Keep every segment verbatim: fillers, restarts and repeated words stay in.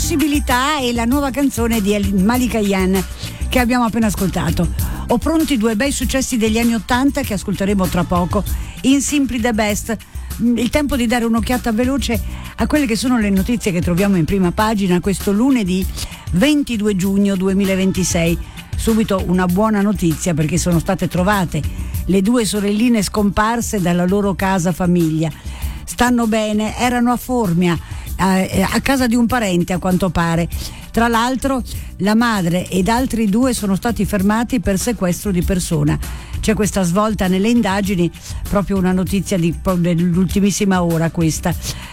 Possibilità è la nuova canzone di Malika Yan che abbiamo appena ascoltato. Ho pronti due bei successi degli anni ottanta che ascolteremo tra poco in Simply the Best. Il tempo di dare un'occhiata veloce a quelle che sono le notizie che troviamo in prima pagina questo lunedì ventidue giugno duemilaventisei. Subito una buona notizia, perché sono state trovate le due sorelline scomparse dalla loro casa famiglia. Stanno bene, erano a Formia, a casa di un parente a quanto pare. Tra l'altro la madre ed altri due sono stati fermati per sequestro di persona. C'è questa svolta nelle indagini, proprio una notizia di, dell'ultimissima ora questa.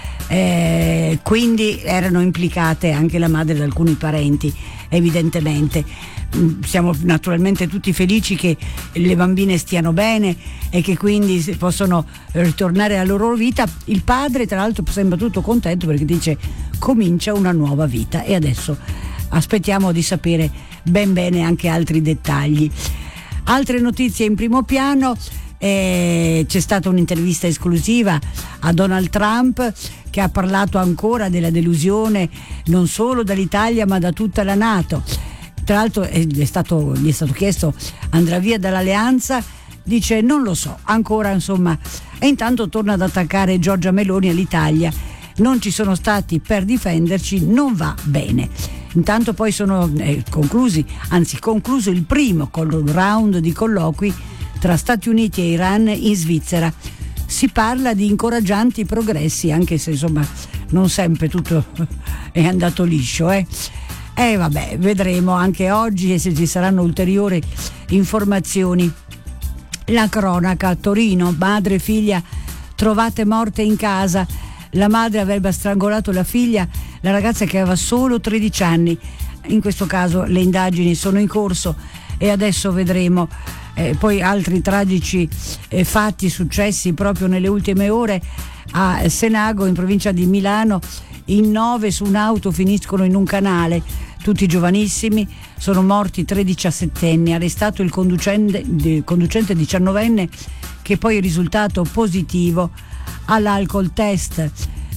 Eh, quindi erano implicate anche la madre ed alcuni parenti, evidentemente. Siamo naturalmente tutti felici che le bambine stiano bene e che quindi possono ritornare alla loro vita. Il padre tra l'altro sembra tutto contento perché dice comincia una nuova vita, e adesso aspettiamo di sapere ben bene anche altri dettagli. Altre notizie in primo piano. Eh, c'è stata un'intervista esclusiva a Donald Trump, che ha parlato ancora della delusione non solo dall'Italia ma da tutta la NATO. Tra l'altro è stato, gli è stato chiesto andrà via dall'alleanza, dice non lo so ancora, insomma, e intanto torna ad attaccare Giorgia Meloni all'Italia. Non ci sono stati per difenderci, non va bene. Intanto poi sono eh, conclusi, anzi concluso il primo round di colloqui tra Stati Uniti e Iran in Svizzera. Si parla di incoraggianti progressi, anche se insomma non sempre tutto è andato liscio, eh. E eh, vabbè, vedremo anche oggi se ci saranno ulteriori informazioni. La cronaca: Torino, madre e figlia trovate morte in casa. La madre avrebbe strangolato la figlia, la ragazza che aveva solo tredici anni. In questo caso le indagini sono in corso e adesso vedremo. Eh, poi altri tragici eh, fatti successi proprio nelle ultime ore a Senago, in provincia di Milano. In nove su un'auto finiscono in un canale, tutti giovanissimi, sono morti tre diciassettenni. Arrestato il conducente, il conducente diciannovenne, che poi è risultato positivo all'alcol test.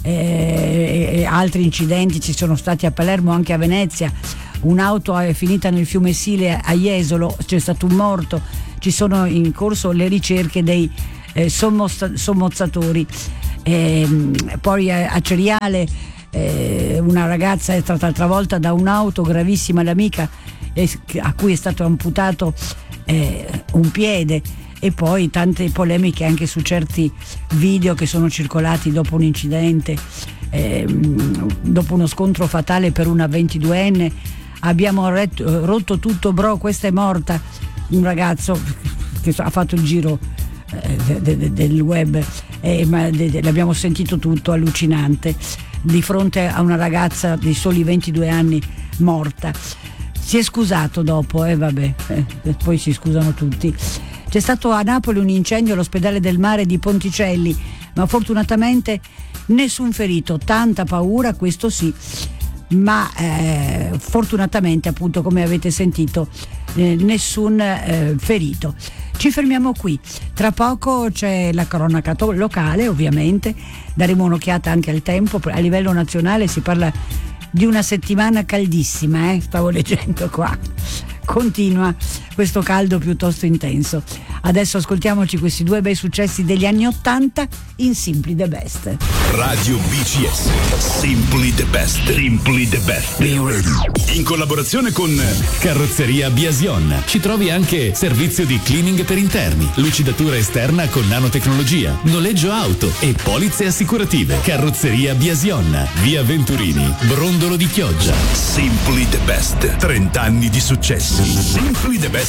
Eh, altri incidenti ci sono stati a Palermo, anche a Venezia. Un'auto è finita nel fiume Sile a Jesolo, c'è stato un morto. Ci sono in corso le ricerche dei eh, sommoz- sommozzatori. Eh, poi a, a Ceriale eh, una ragazza è stata travolta da un'auto, gravissima l'amica, eh, a cui è stato amputato eh, un piede. E poi tante polemiche anche su certi video che sono circolati dopo un incidente, eh, dopo uno scontro fatale per una ventiduenne. Abbiamo retto, rotto tutto bro, questa è morta. Un ragazzo che ha fatto il giro eh, de, de, del web, eh, ma de, de, l'abbiamo sentito tutto, allucinante, di fronte a una ragazza di soli ventidue anni morta. Si è scusato dopo, e eh, vabbè, eh, poi si scusano tutti. C'è stato a Napoli un incendio all'ospedale del mare di Ponticelli, ma fortunatamente nessun ferito. Tanta paura, questo sì, ma eh, fortunatamente, appunto, come avete sentito, eh, nessun eh, ferito. Ci fermiamo qui. Tra poco c'è la cronaca to- locale, ovviamente. Daremo un'occhiata anche al tempo. A livello nazionale si parla di una settimana caldissima, eh? Stavo leggendo qua. Continua questo caldo piuttosto intenso. Adesso ascoltiamoci questi due bei successi degli anni ottanta in Simply the Best. Radio B C S Simply the Best. Simply the Best. Be ready. In collaborazione con Carrozzeria Biasion. Ci trovi anche servizio di cleaning per interni, lucidatura esterna con nanotecnologia, noleggio auto e polizze assicurative. Carrozzeria Biasion, via Venturini, Brondolo di Chioggia. Simply the Best. trenta anni di successo. Simply the Best.